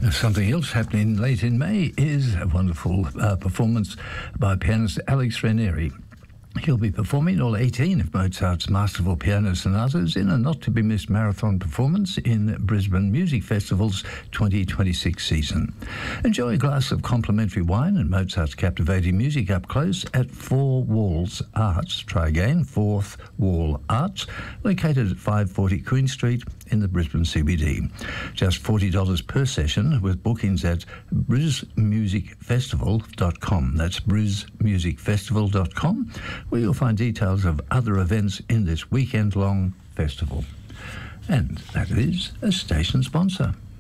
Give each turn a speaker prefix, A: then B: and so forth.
A: Something else happening late in May is a wonderful performance by pianist Alex Ranieri. He'll be performing all 18 of Mozart's masterful piano sonatas in a not-to-be-missed marathon performance in Brisbane Music Festival's 2026 season. Enjoy a glass of complimentary wine and Mozart's captivating music up close at Four Walls Arts. Try again, Fourth Wall Arts, located at 540 Queen Street in the Brisbane CBD. Just $40 per session with bookings at brismusicfestival.com. That's brismusicfestival.com, where you'll find details of other events in this weekend-long festival. And that is a station sponsor.